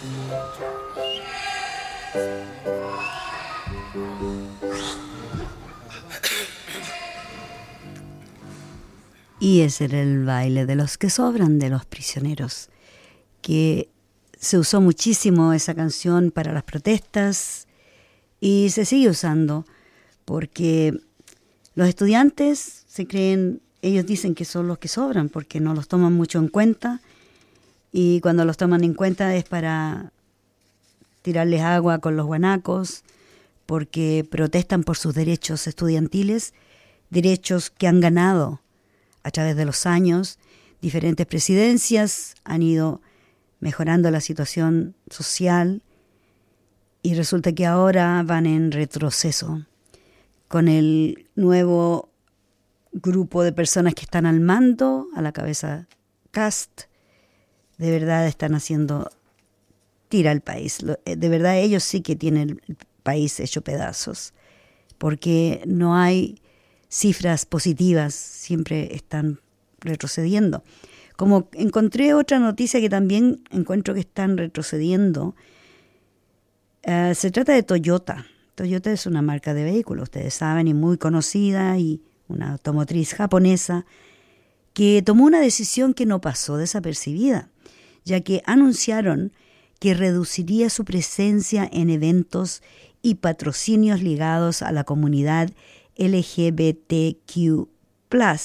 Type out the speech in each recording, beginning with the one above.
Y ese era el baile de los que sobran, de los prisioneros, que se usó muchísimo esa canción para las protestas y se sigue usando porque los estudiantes se creen, ellos dicen que son los que sobran porque no los toman mucho en cuenta, y cuando los toman en cuenta es para tirarles agua con los guanacos, porque protestan por sus derechos estudiantiles, derechos que han ganado a través de los años. Diferentes presidencias han ido mejorando la situación social y resulta que ahora van en retroceso. Con el nuevo grupo de personas que están al mando, a la cabeza Kast, de verdad están haciendo tira el país. De verdad ellos sí que tienen el país hecho pedazos, porque no hay cifras positivas, siempre están retrocediendo. Como encontré otra noticia que también encuentro que están retrocediendo, se trata de Toyota. Toyota es una marca de vehículos, ustedes saben, y muy conocida, y una automotriz japonesa que tomó una decisión que no pasó desapercibida, ya que anunciaron que reduciría su presencia en eventos y patrocinios ligados a la comunidad LGBTQ+,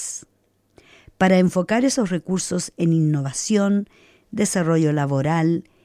para enfocar esos recursos en innovación, desarrollo laboral